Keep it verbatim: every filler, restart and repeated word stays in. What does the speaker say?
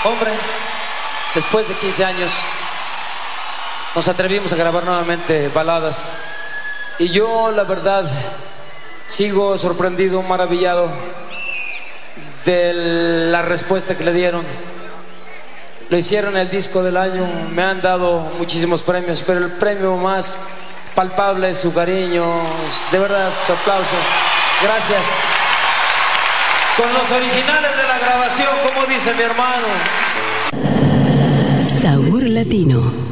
Hombre, después de quince años nos atrevimos a grabar nuevamente baladas. Y yo, la verdad, sigo sorprendido, maravillado de la respuesta que le dieron. Lo hicieron el disco del año, me han dado muchísimos premios, pero el premio más palpable es su cariño, de verdad, su aplauso. Gracias. Con los originales de la grabación, como dice mi hermano. Sabor Latino.